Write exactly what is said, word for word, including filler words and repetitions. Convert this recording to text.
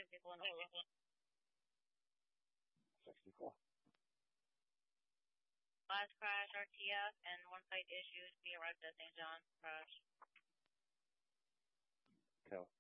two people in the sixty-four. Last crash, R T F, and one flight issues. We arrived at Saint John. Crash. Kill.